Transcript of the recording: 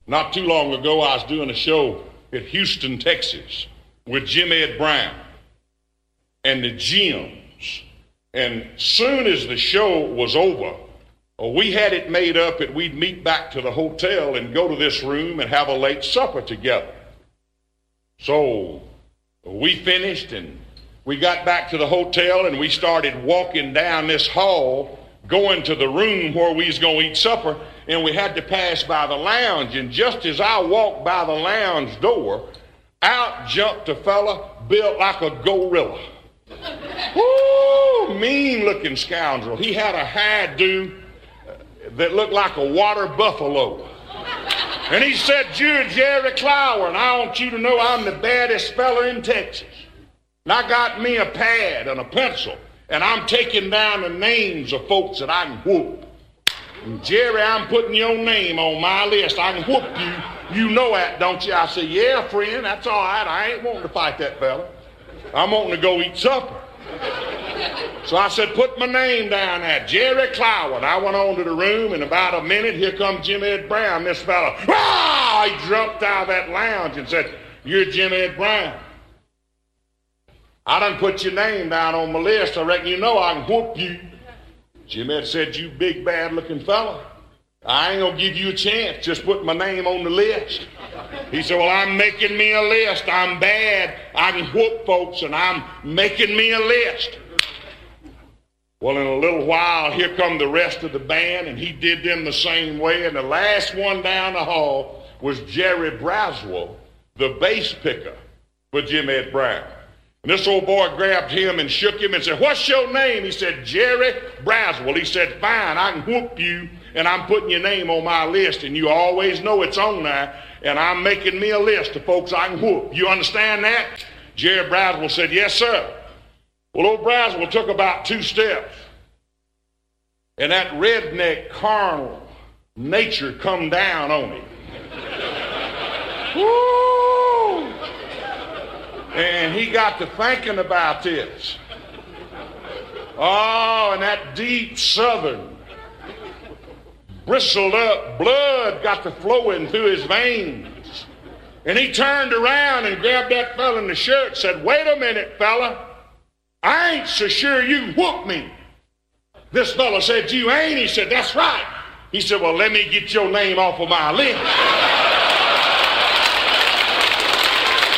Not too long ago, I was doing a show at Houston, Texas with Jim Ed Brown and the Jims. And soon as the show was over, we had it made up that we'd meet back to the hotel and go to this room and have a late supper together. So we finished and we got back to the hotel and we started walking down this hall, going to the room where we was going to eat supper, and we had to pass by the lounge. And just as I walked by the lounge door, out jumped a fella built like a gorilla. Woo, mean-looking scoundrel. He had a hairdo that looked like a water buffalo. And he said, "You're Jerry Clower, and I want you to know I'm the baddest fella in Texas. And I got me a pad and a pencil, and I'm taking down the names of folks that I can whoop. And Jerry, I'm putting your name on my list. I can whoop you. You know that, don't you?" I said, "Yeah, friend, that's all right. I ain't wanting to fight that fella. I'm wanting to go eat supper." So I said, "Put my name down there, Jerry Clower." And I went on to the room, and about a minute, here comes Jim Ed Brown, this fella. Ah! He jumped out of that lounge and said, "You're Jim Ed Brown. I done put your name down on my list. I reckon you know I can whoop you." Jim Ed said, "You big bad-looking fella, I ain't gonna give you a chance. Just put my name on the list." He said, "Well, I'm making me a list. I'm bad. I can whoop folks, and I'm making me a list." Well, in a little while, here come the rest of the band, and he did them the same way. And the last one down the hall was Jerry Braswell, the bass picker for Jim Ed Brown. And this old boy grabbed him and shook him and said, "What's your name?" He said, "Jerry Braswell." He said, "Fine, I can whoop you, and I'm putting your name on my list, and you always know it's on there, and I'm making me a list of folks I can whoop. You understand that?" Jerry Braswell said, "Yes, sir." Well, old Braswell took about 2 steps, and that redneck carnal nature come down on him. Woo! And he got to thinking about this. Oh, and that deep southern, bristled up blood got to flowing through his veins. And he turned around and grabbed that fella in the shirt and said, "Wait a minute, fella. I ain't so sure you can whoop me." This fella said, "You ain't?" He said, "That's right." He said, "Well, let me get your name off of my list."